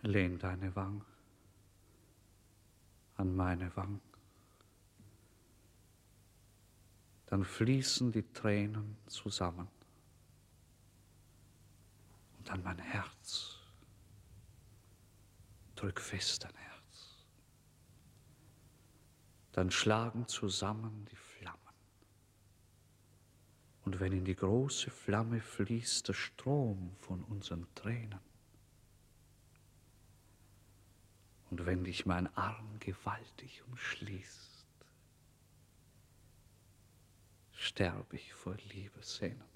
Lehn deine Wang an meine Wang, dann fließen die Tränen zusammen. Und an mein Herz, drück fest dein Herz, dann schlagen zusammen die Flammen. Und wenn in die große Flamme fließt der Strom von unseren Tränen, und wenn dich mein Arm gewaltig umschließt, sterb ich vor Liebessehnen.